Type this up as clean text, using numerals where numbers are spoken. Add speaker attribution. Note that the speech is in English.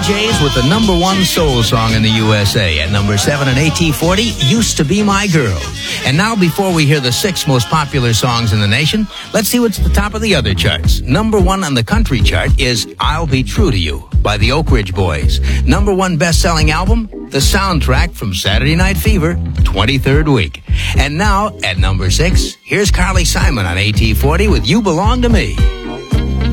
Speaker 1: Jays with the number one soul song in the USA. At number 7 on AT40, Used to Be My Girl. And now, before we hear the 6 most popular songs in the nation, let's see what's at the top of the other charts. Number 1 on the country chart is I'll Be True to You by the Oak Ridge Boys. Number 1 best-selling album, the soundtrack from Saturday Night Fever, 23rd week. And now, at number 6, here's Carly Simon on AT40 with You Belong to Me.